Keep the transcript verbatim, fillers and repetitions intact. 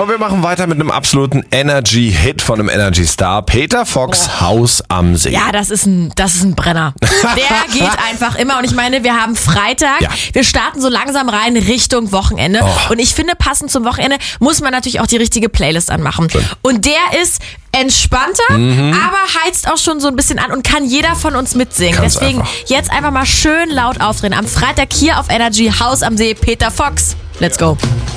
Und wir machen weiter mit einem absoluten Energy-Hit von einem Energy-Star. Peter Fox, oh. Haus am See. Ja, das ist ein, das ist ein Brenner. Der geht einfach immer. Und ich meine, wir haben Freitag. Ja. Wir starten so langsam rein Richtung Wochenende. Oh. Und ich finde, passend zum Wochenende muss man natürlich auch die richtige Playlist anmachen. Schön. Und der ist entspannter, mhm. aber heizt auch schon so ein bisschen an und kann jeder von uns mitsingen. Ganz Deswegen einfach. Jetzt einfach mal schön laut aufdrehen. Am Freitag hier auf Energy, Haus am See, Peter Fox. Let's go.